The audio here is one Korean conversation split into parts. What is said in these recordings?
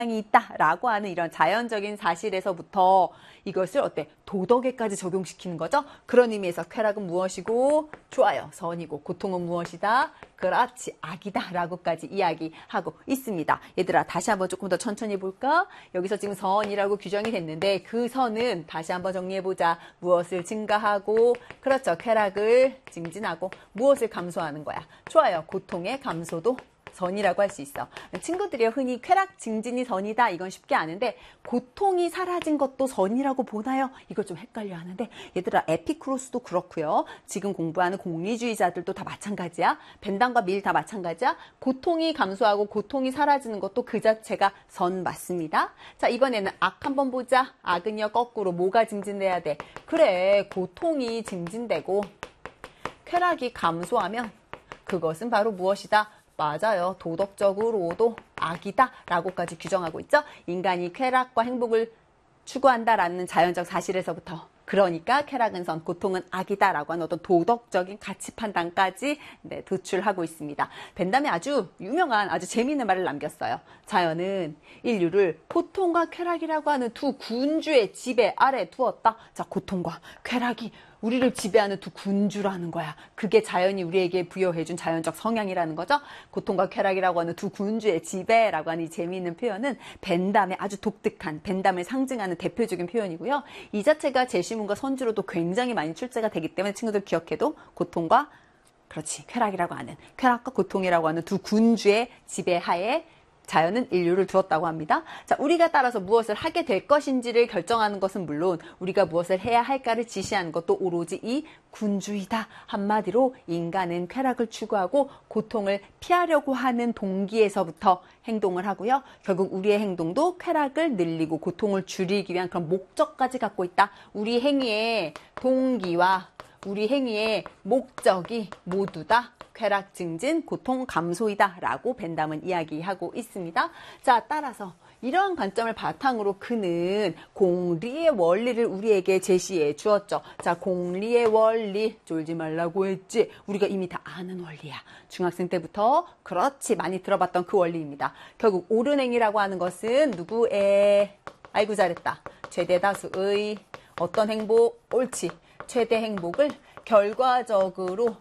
이 있다라고 하는 이런 자연적인 사실에서부터 이것을 어때? 도덕에까지 적용시키는 거죠. 그런 의미에서 쾌락은 무엇이고 좋아요. 선이고 고통은 무엇이다? 그렇지. 악이다 라고까지 이야기하고 있습니다. 얘들아 다시 한번 조금 더 천천히 볼까? 여기서 지금 선이라고 규정이 됐는데 그 선은 다시 한번 정리해보자. 무엇을 증가하고 그렇죠. 쾌락을 증진하고 무엇을 감소하는 거야. 좋아요. 고통의 감소도 선이라고 할 수 있어. 친구들이 흔히 쾌락 증진이 선이다 이건 쉽게 아는데 고통이 사라진 것도 선이라고 보나요? 이걸 좀 헷갈려 하는데 얘들아 에피쿠로스도 그렇고요. 지금 공부하는 공리주의자들도 다 마찬가지야. 벤담과 밀 다 마찬가지야. 고통이 감소하고 고통이 사라지는 것도 그 자체가 선 맞습니다. 자 이번에는 악 한번 보자. 악은요 거꾸로 뭐가 증진돼야 돼? 그래 고통이 증진되고 쾌락이 감소하면 그것은 바로 무엇이다? 맞아요. 도덕적으로도 악이다 라고까지 규정하고 있죠. 인간이 쾌락과 행복을 추구한다라는 자연적 사실에서부터 그러니까 쾌락은 선, 고통은 악이다 라고 하는 어떤 도덕적인 가치 판단까지 도출하고 있습니다. 벤담이 아주 유명한 아주 재미있는 말을 남겼어요. 자연은 인류를 고통과 쾌락이라고 하는 두 군주의 지배 아래 두었다. 자, 고통과 쾌락이 우리를 지배하는 두 군주라는 거야. 그게 자연이 우리에게 부여해준 자연적 성향이라는 거죠. 고통과 쾌락이라고 하는 두 군주의 지배라고 하는 이 재미있는 표현은 벤담의 아주 독특한 벤담을 상징하는 대표적인 표현이고요. 이 자체가 제시문과 선주로도 굉장히 많이 출제가 되기 때문에 친구들 기억해도 고통과 그렇지 쾌락이라고 하는 쾌락과 고통이라고 하는 두 군주의 지배하에 자연은 인류를 두었다고 합니다. 자, 우리가 따라서 무엇을 하게 될 것인지를 결정하는 것은 물론 우리가 무엇을 해야 할까를 지시하는 것도 오로지 이 군주이다. 한마디로 인간은 쾌락을 추구하고 고통을 피하려고 하는 동기에서부터 행동을 하고요. 결국 우리의 행동도 쾌락을 늘리고 고통을 줄이기 위한 그런 목적까지 갖고 있다. 우리 행위의 동기와 우리 행위의 목적이 모두 다 쾌락 증진, 고통 감소이다 라고 벤담은 이야기하고 있습니다. 자, 따라서 이러한 관점을 바탕으로 그는 공리의 원리를 우리에게 제시해 주었죠. 자, 공리의 원리 쫄지 말라고 했지. 우리가 이미 다 아는 원리야. 중학생 때부터 그렇지 많이 들어봤던 그 원리입니다. 결국 옳은 행위라고 하는 것은 누구의 아이고 잘했다. 최대 다수의 어떤 행복 옳지. 최대 행복을 결과적으로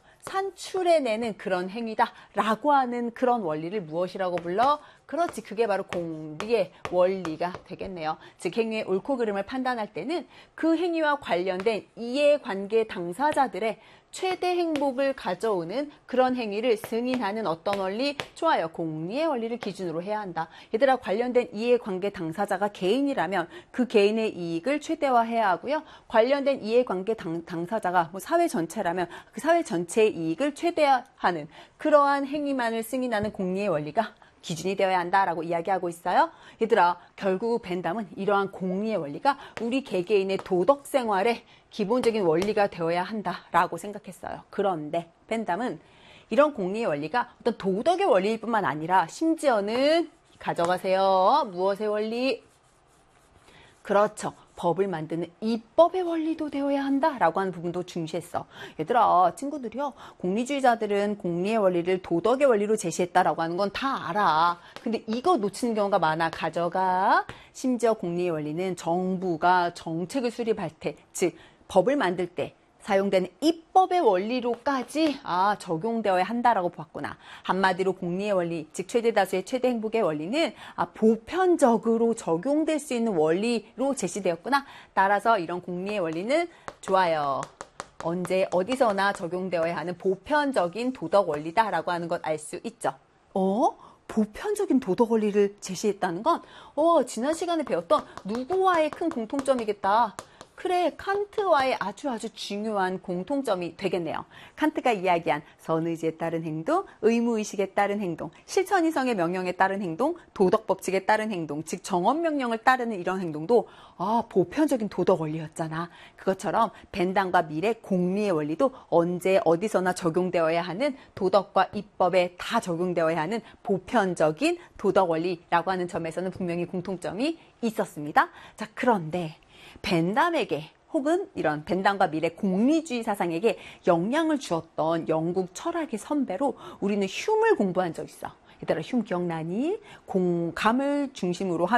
산출해내는 그런 행위다 라고 하는 그런 원리를 무엇이라고 불러? 그렇지 그게 바로 공리의 원리가 되겠네요. 즉 행위의 옳고 그름을 판단할 때는 그 행위와 관련된 이해관계 당사자들의 최대 행복을 가져오는 그런 행위를 승인하는 어떤 원리? 좋아요. 공리의 원리를 기준으로 해야 한다. 얘들아 관련된 이해관계 당사자가 개인이라면 그 개인의 이익을 최대화해야 하고요. 관련된 이해관계 당사자가 뭐 사회 전체라면 그 사회 전체의 이익을 최대화하는 그러한 행위만을 승인하는 공리의 원리가 기준이 되어야 한다라고 이야기하고 있어요. 얘들아 결국 벤담은 이러한 공리의 원리가 우리 개개인의 도덕 생활의 기본적인 원리가 되어야 한다라고 생각했어요. 그런데 벤담은 이런 공리의 원리가 어떤 도덕의 원리일 뿐만 아니라 심지어는 가져가세요. 무엇의 원리? 그렇죠. 법을 만드는 입법의 원리도 되어야 한다라고 하는 부분도 중시했어. 얘들아 친구들이요. 공리주의자들은 공리의 원리를 도덕의 원리로 제시했다라고 하는 건 다 알아. 근데 이거 놓치는 경우가 많아. 가져가. 심지어 공리의 원리는 정부가 정책을 수립할 때, 즉 법을 만들 때 사용되는 입법의 원리로까지 적용되어야 한다라고 보았구나. 한마디로 공리의 원리, 즉 최대 다수의 최대 행복의 원리는 보편적으로 적용될 수 있는 원리로 제시되었구나. 따라서 이런 공리의 원리는 좋아요. 언제 어디서나 적용되어야 하는 보편적인 도덕 원리다라고 하는 것 알 수 있죠. 보편적인 도덕 원리를 제시했다는 건 지난 시간에 배웠던 누구와의 큰 공통점이겠다. 그래, 칸트와의 아주 중요한 공통점이 되겠네요. 칸트가 이야기한 선의지에 따른 행동, 의무의식에 따른 행동, 실천이성의 명령에 따른 행동, 도덕법칙에 따른 행동, 즉 정언명령을 따르는 이런 행동도 보편적인 도덕 원리였잖아. 그것처럼 벤담과 밀의 공리의 원리도 언제 어디서나 적용되어야 하는 도덕과 입법에 다 적용되어야 하는 보편적인 도덕 원리라고 하는 점에서는 분명히 공통점이 있었습니다. 자, 그런데 벤담에게 혹은 이런 벤담과 밀의 공리주의 사상에게 영향을 주었던 영국 철학의 선배로 우리는 흉을 공부한 적 있어. 얘들아 흉 기억나니? 공감을 중심으로